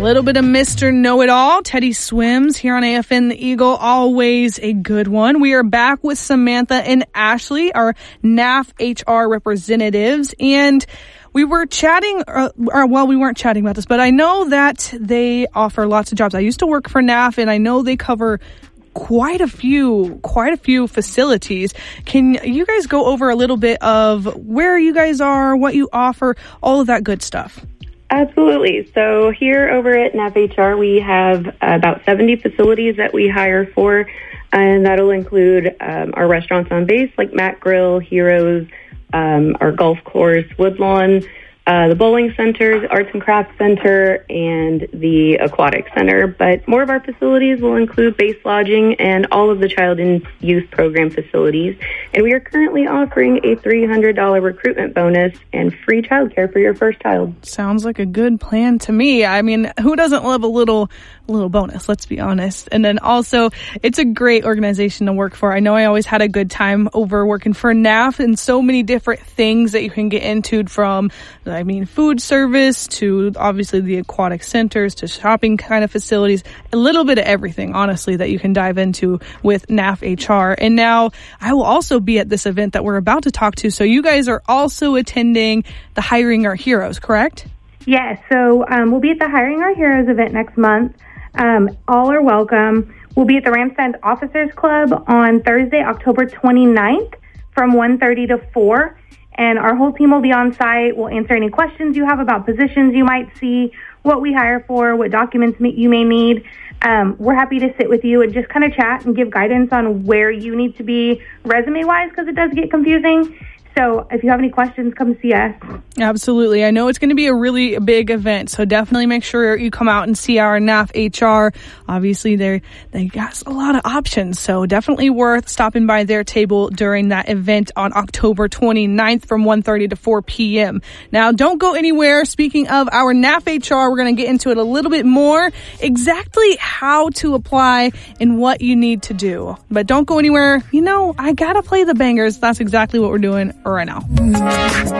little bit of Mr. Know-It-All, Teddy Swims here on AFN The Eagle. Always a good one. We are back with Samantha and Ashley, our NAF HR representatives, and we were chatting, we weren't chatting about this, but I know that they offer lots of jobs. I used to work for NAF, and I know they cover quite a few facilities. Can you guys go over a little bit of where you guys are, what you offer, all of that good stuff? Absolutely. So here over at NAF HR, we have about 70 facilities that we hire for, and that'll include our restaurants on base like Mac Grill, Heroes, our golf course, Woodlawn, the bowling center, the arts and crafts center, and the aquatic center. But more of our facilities will include base lodging and all of the child and youth program facilities. And we are currently offering a $300 recruitment bonus and free childcare for your first child. Sounds like a good plan to me. I mean, who doesn't love a little bonus, let's be honest. And then also, it's a great organization to work for. I know I always had a good time over working for NAF, and so many different things that you can get into, from food service to obviously the aquatic centers to shopping kind of facilities, a little bit of everything, honestly, that you can dive into with NAF HR. And now I will also be at this event that we're about to talk to. So you guys are also attending the Hiring Our Heroes, correct? Yes. So we'll be at the Hiring Our Heroes event next month. All are welcome. We'll be at the Ramstein Officers Club on Thursday, October 29th from 1:30 to 4. And our whole team will be on site. We'll answer any questions you have about positions you might see, what we hire for, what documents you may need. We're happy to sit with you and just kind of chat and give guidance on where you need to be resume-wise, because it does get confusing. So if you have any questions, come see us. Absolutely. I know it's going to be a really big event, so definitely make sure you come out and see our NAF HR. Obviously, they got a lot of options, so definitely worth stopping by their table during that event on October 29th from 1:30 to 4 p.m. Now, don't go anywhere. Speaking of our NAF HR, we're going to get into it a little bit more, exactly how to apply and what you need to do. But don't go anywhere. I got to play the bangers. That's exactly what we're doing right now.